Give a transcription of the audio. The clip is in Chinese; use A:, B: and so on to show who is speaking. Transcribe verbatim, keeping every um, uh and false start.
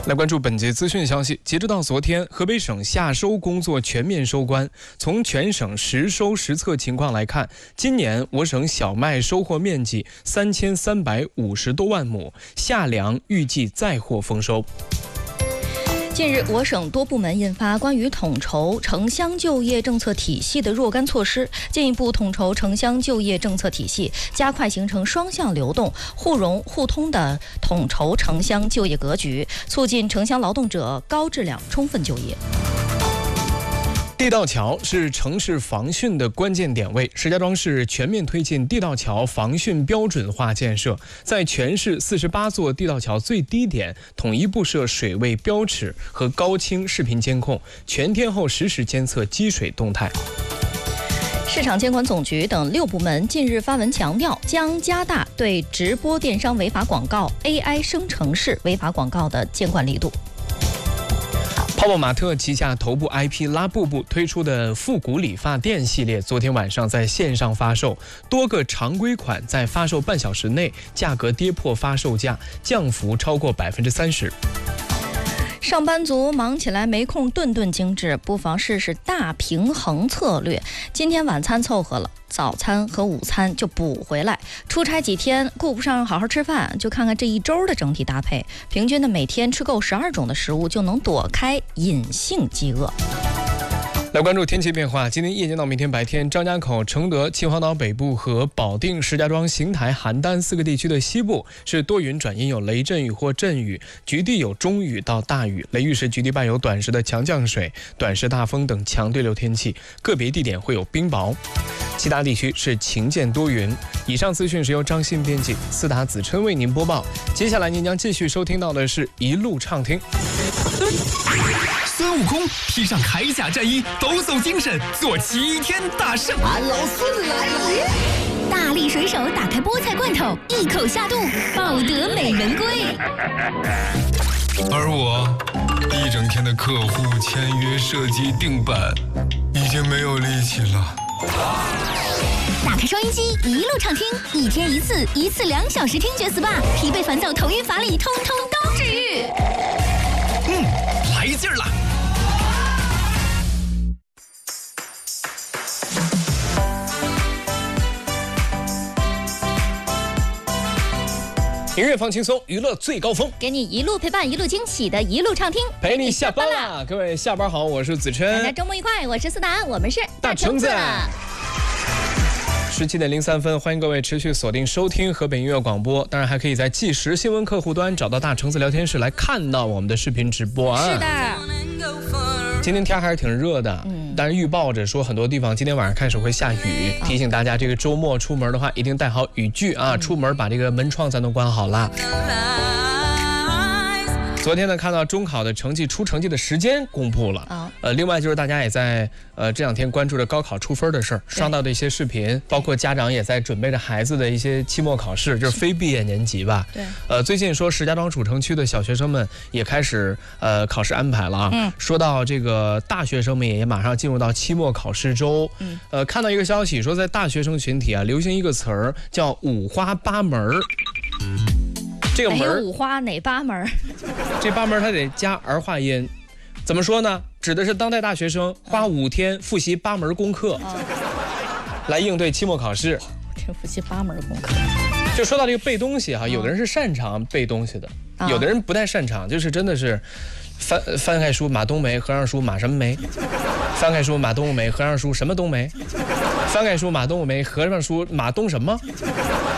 A: 来关注本节资讯消息。截止到昨天，河北省夏收工作全面收官。从全省实收实测情况来看，今年我省小麦收获面积三千三百五十多万亩，夏粮预计再获丰收。
B: 近日，我省多部门印发关于统筹城乡就业政策体系的若干措施，进一步统筹城乡就业政策体系，加快形成双向流动、互融互通的统筹城乡就业格局，促进城乡劳动者高质量充分就业。
A: 地道桥是城市防汛的关键点位，石家庄市全面推进地道桥防汛标准化建设，在全市四十八座地道桥最低点统一布设水位标尺和高清视频监控，全天候实时监测积水动态。
B: 市场监管总局等六部门近日发文强调，将加大对直播电商违法广告、A I 生成式违法广告的监管力度。
A: 泡泡玛特旗下头部 I P 拉布布推出的复古理发店系列，昨天晚上在线上发售，多个常规款在发售半小时内价格跌破发售价，降幅超过百分之三十。
B: 上班族忙起来没空顿顿精致，不妨试试大平衡策略。今天晚餐凑合了，早餐和午餐就补回来。出差几天顾不上好好吃饭，就看看这一周的整体搭配，平均的每天吃够十二种的食物，就能躲开隐性饥饿。
A: 来关注天气变化，今天夜间到明天白天，张家口、承德、秦皇岛北部和保定、石家庄、邢台、邯郸四个地区的西部是多云转阴，有雷阵雨或阵雨，局地有中雨到大雨，雷雨时局地伴有短时的强降水、短时大风等强对流天气，个别地点会有冰雹。其他地区是晴间多云。以上资讯是由张信编辑，思达子琛为您播报。接下来您将继续收听到的是一路畅听。
C: 孙悟空披上铠甲战衣，抖擞精神，做齐天大圣。
D: 俺老孙来了！
E: 大力水手打开菠菜罐头，一口下肚，抱得美人归。
C: 而我一整天的客户签约、设计、定版，已经没有力气了。
E: 打开收音机，一路畅听，一天一次，一次两小时听觉 S P A， 疲惫烦躁、头晕乏力，通通都治愈。
C: 嗯，来劲儿了！
A: 音乐放轻松，娱乐最高峰，
B: 给你一路陪伴，一路惊喜的一路畅听，
A: 陪你下班啦！各位下班好，我是子琛，
B: 大家周末愉快，我是思达，我们是
A: 大橙子。十七点零三分，欢迎各位持续锁定收听河北音乐广播，当然还可以在即时新闻客户端找到大橙子聊天室来看到我们的视频直播啊。
B: 是的，
A: 今天天还是挺热的，嗯，但是预报着说很多地方今天晚上开始会下雨，嗯，提醒大家这个周末出门的话一定带好雨具啊，嗯，出门把这个门窗咱都关好了。昨天呢，看到中考的成绩出成绩的时间公布了，哦，呃，另外就是大家也在呃这两天关注着高考出分的事儿，刷到的一些视频，包括家长也在准备着孩子的一些期末考试，就是非毕业年级吧。
B: 对，
A: 呃，最近说石家庄主城区的小学生们也开始呃考试安排了啊。嗯，说到这个大学生们也马上进入到期末考试周。嗯，呃，看到一个消息说，在大学生群体啊，流行一个词儿叫五花八门儿。这个门
B: 哪有五花哪八门？
A: 这八门它得加儿化音，怎么说呢？指的是当代大学生花五天复习八门功课，嗯，来应对期末考试。
B: 五天复习八门功课，
A: 就说到这个背东西哈，有的人是擅长背东西的，嗯，有的人不太擅长，就是真的是翻翻开书马冬梅，合上书马什么梅？翻开书马冬梅，合上书什么冬梅？翻开书马冬梅，合上书马冬什么？